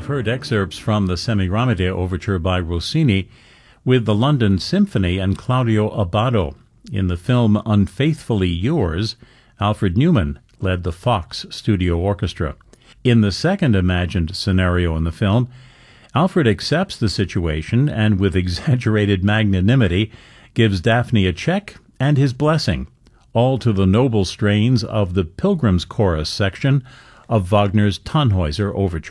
we've heard excerpts from the Semiramide Overture by Rossini with the London Symphony and Claudio Abbado. In the film Unfaithfully Yours, Alfred Newman led the Fox Studio Orchestra. In the second imagined scenario in the film, Alfred accepts the situation and, with exaggerated magnanimity, gives Daphne a check and his blessing, all to the noble strains of the Pilgrim's Chorus section of Wagner's Tannhäuser Overture.